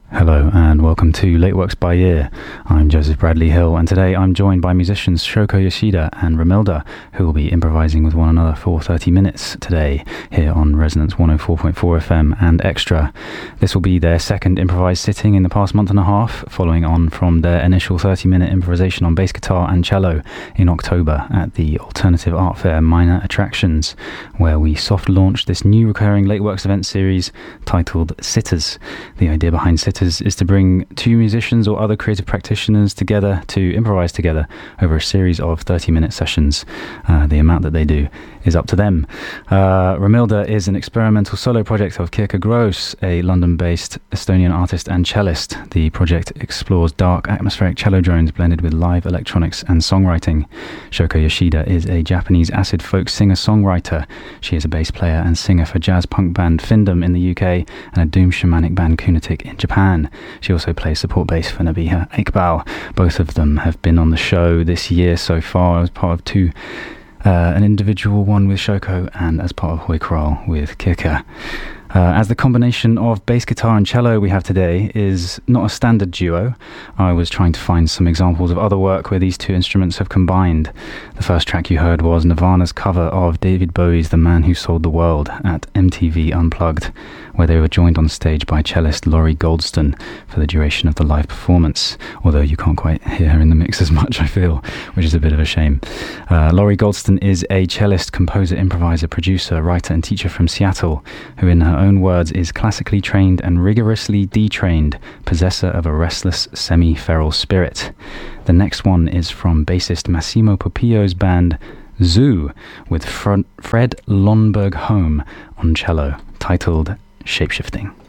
Hello and welcome to Late Works by Ear. I'm Joseph Bradley Hill, and today I'm joined by musicians Shoko Yoshida and Romilda, who will be improvising with one another for 30 minutes today here on Resonance 104.4 FM and Extra. This will be their second improvised sitting in the past month and a half, following on from their initial 30-minute improvisation on bass guitar and cello in October at the Alternative Art Fair Minor Attractions, where we soft launched this new recurring Late Works event series titled Sitters. The idea behind Sitters is to bring two musicians or other creative practitioners together to improvise together over a series of 30-minute sessions. The amount that they do is up to them. Romilda is an experimental solo project of Kirka Gross, a London-based Estonian artist and cellist. The project explores dark atmospheric cello drones blended with live electronics and songwriting. Shoko Yoshida is a Japanese acid folk singer-songwriter. She is a bass player and singer for jazz punk band Findom in the UK and a doom shamanic band Kunatik in Japan. She also plays support bass for Nabiha Iqbal. Both of them have been on the show this year so far as part of two, an individual one with Shoko and as part of Hoi Kral with Kirka. As the combination of bass guitar and cello we have today is not a standard duo, I was trying to find some examples of other work where these two instruments have combined. The first track you heard was Nirvana's cover of David Bowie's The Man Who Sold the World at MTV Unplugged, where they were joined on stage by cellist Laurie Goldston for the duration of the live performance, although you can't quite hear her in the mix as much, I feel, which is a bit of a shame. Laurie Goldston is a cellist, composer, improviser, producer, writer and teacher from Seattle, who in her own words is classically trained and rigorously detrained, possessor of a restless, semi-feral spirit. The next one is from bassist Massimo Popillo's band Zoo, with Fred Lonberg Home on cello, titled Shapeshifting.